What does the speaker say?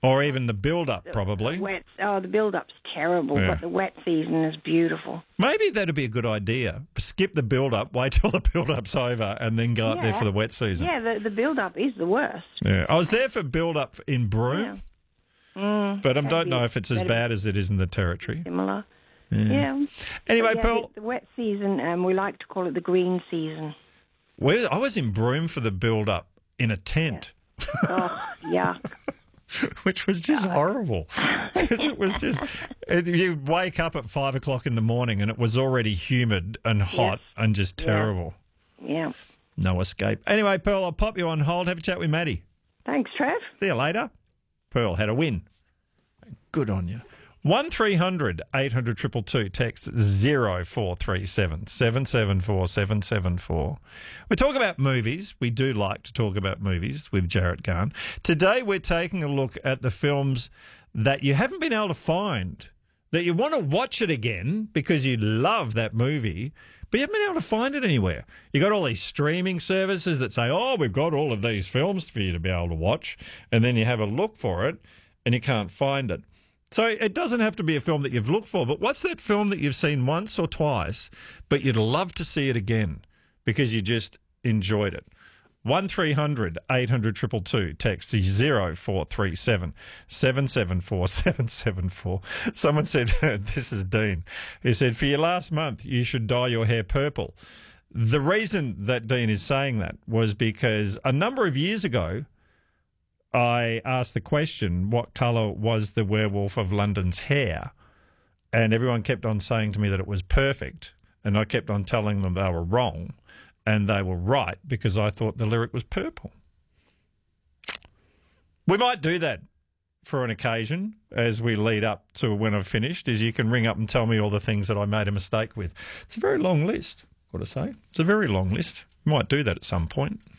Or even the build-up, probably. The build-up's terrible, Yeah. but the wet season is beautiful. Maybe that'd be a good idea. Skip the build-up, wait till the build-up's over, and then go up there for the wet season. Yeah, the build-up is the worst. Yeah, I was there for build-up in Broome, but I don't know if it's as bad as it is in the Territory. Similar. Yeah. Anyway, Pearl, the wet season, we like to call it the green season. I was in Broome for the build-up in a tent. Oh, yuck. Which was just horrible. Because it was just, you wake up at 5 o'clock in the morning and it was already humid and hot and just terrible. Yeah. No escape. Anyway, Pearl, I'll pop you on hold. Have a chat with Maddie. Thanks, Trev. See you later. Pearl had a win. Good on you. 1300 800 222, text 0437 774 774. We talk about movies. We do like to talk about movies with Jarrett Garn. Today we're taking a look at the films that you haven't been able to find, that you want to watch it again because you love that movie, but you haven't been able to find it anywhere. You got all these streaming services that say, oh, we've got all of these films for you to be able to watch, and then you have a look for it and you can't find it. So it doesn't have to be a film that you've looked for, but what's that film that you've seen once or twice, but you'd love to see it again because you just enjoyed it? 1300 800 222, text 0437 774 774. Someone said, this is Dean, he said, for your last month, you should dye your hair purple. The reason that Dean is saying that was because a number of years ago, I asked the question, what colour was the Werewolf of London's hair? And everyone kept on saying to me that it was perfect. And I kept on telling them they were wrong. And they were right because I thought the lyric was purple. We might do that for an occasion as we lead up to when I've finished, is you can ring up and tell me all the things that I made a mistake with. It's a very long list, I've got to say. It's a very long list. Might do that at some point.